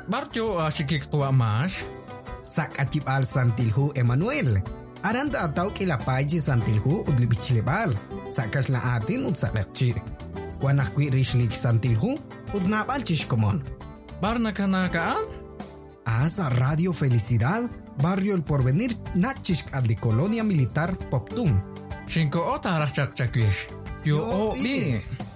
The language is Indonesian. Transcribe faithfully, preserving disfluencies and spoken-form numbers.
Barjo asikik tua mas. Sak acip al santilhu Emmanuel. Aranda atau kilapaji santilhu udli bichlebal. Sakas la atin ud sakakci. Wanak kwi rishlik santilhu ud napal chishkomon. Barna kanakaan? Asa Radio Felicidad, Barrio El Porvenir, Nachishk adli Colonia Militar Poptun. Shinko ota arach chak chakwish. Yo o bi.